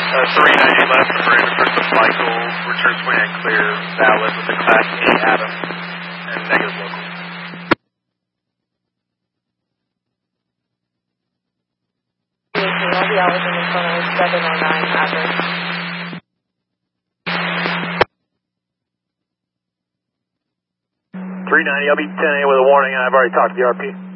390 left, return to Michael, return swing and clear, valid with the Class A Adam, and negative local. All the hours in the phone is 709 average. 390, I'll be 10A with a warning, and I've already talked to the RP.